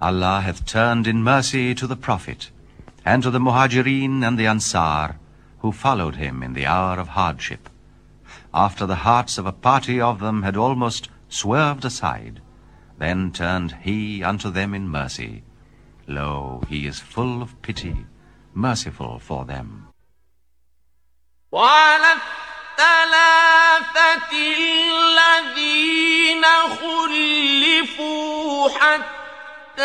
Allah hath turned in mercy to the Prophet, and to the Muhajirin and the Ansar, who followed him in the hour of hardship, after the hearts of a party of them had almost swerved aside. Then turned he unto them in mercy. Lo, he is full of pity, merciful for them. وعلى الثلاثة الذين خلفوا حتى